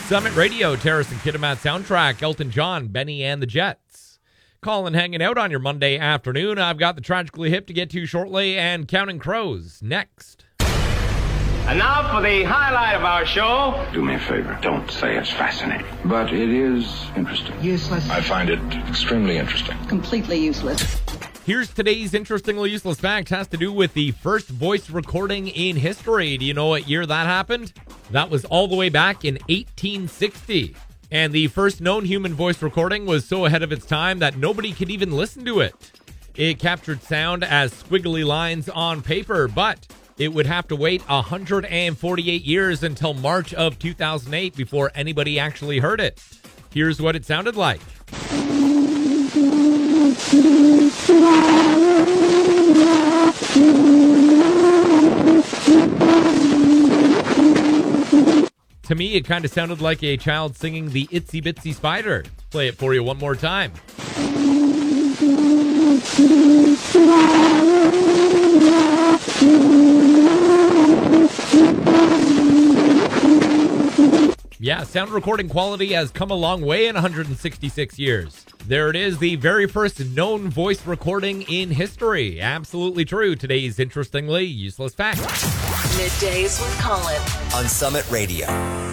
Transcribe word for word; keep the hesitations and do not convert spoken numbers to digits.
Summit Radio, Terrace and Kitimat soundtrack, Elton John, Benny and the Jets. Colin hanging out on your Monday afternoon. I've got the Tragically Hip to get to shortly and Counting Crows next. And now for the highlight of our show. Do me a favor. Don't say it's fascinating. But it is interesting. Useless. I find it extremely interesting. Completely useless. Here's today's interestingly useless fact. Has to do with the first voice recording in history. Do you know what year that happened? That was all the way back in eighteen sixty. And the first known human voice recording was so ahead of its time that nobody could even listen to it. It captured sound as squiggly lines on paper, but it would have to wait one hundred forty-eight years until March of two thousand eight before anybody actually heard it. Here's what it sounded like. To me, it kind of sounded like a child singing the Itsy Bitsy Spider. Play it for you one more time. Yeah, sound recording quality has come a long way in one hundred sixty-six years. There it is, the very first known voice recording in history. Absolutely true. Today's interestingly useless fact. Middays with Colin on Summit Radio.